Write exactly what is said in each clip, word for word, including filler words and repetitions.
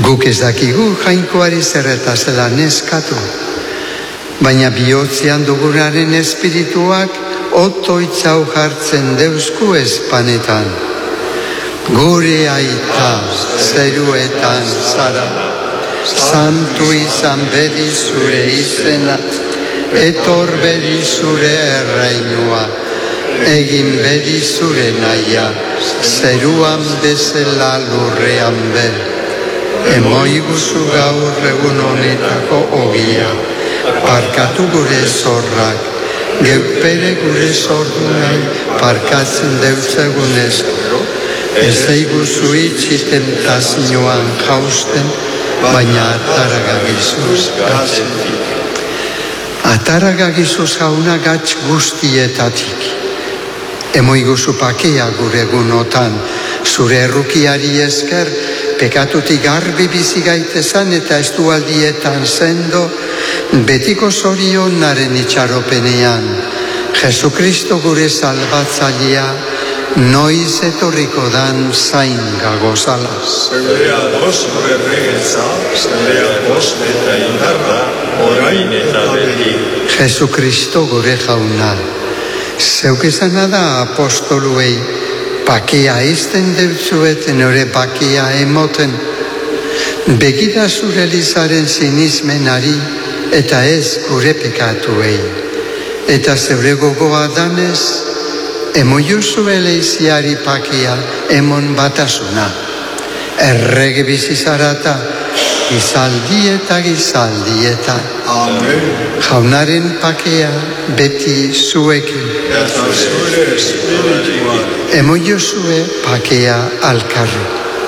Guk ez dakigu jainkoari zerreta zela neskatu, baina bihotzean dugunaren espirituak otoitzau jartzen deusku espanetan. Gure aita zeruetan zara, santu izan bedi zure izena, etor bedi zure erreinua, egin bedi zure naia, zeruan bezala lurrean be. Emoi guzu gaur egun honetako ogia, parkatu gure zorrak, geupere gure zordunai, parkatzen deutzegunez, ez eiguzu itxi tentazioan jausten, baina ataragagizuz gatzetik. Ataragagizuz jauna gatz guztietatik. Emoi guzu pakea gure egunotan, zure errukiari esker, pekatutik garbi bizi gaitezan eta estualdietan sendo, betiko zorionaren itxaropenean, Jesukristo gure salbatzailea, noiz etorriko dan zain gagozala. Zeurea dos berregeza, zeurea dos eta indarra, orain eta beti. Jesukristo gure jauna, zeuk esana da apostoluei, pakea izten deutzueten ore pakea emoten, begira zure elizaren sinismenari eta ez gure pekatuei. Eta zeure gogoa danez, emoiuzu eleiziari pakea emon batasuna. Errege bizizarata, gizaldieta gizaldieta. Amen. Jaunaren pakea beti zuekin. Eta zure espirituan. Emoiuzue pakea alkarri.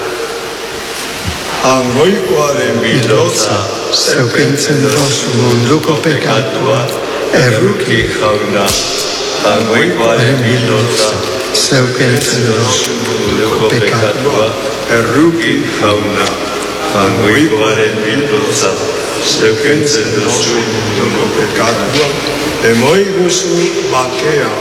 Hangoikoaren bidotza, Zeukentzen dozu munduko pekatua, erruki jauna. Hangoikoaren bidotza, zeukentzen dozu munduko pekatua, erruki jauna. Hangoikoaren bidotza, zeukentzen dozu munduko pekatua, emoi guzu bakea.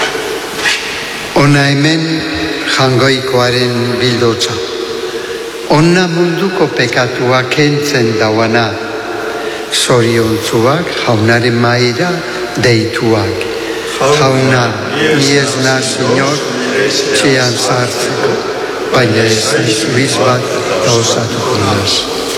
Ona hemen jangoikoaren bildotza. Ona munduko pekatua kentzen dauana. Zoriontzuak jaunaren maira deituak. Jauna, ni ez naz inor txean sartzeko, baina ez ez bat gauzatuko naz.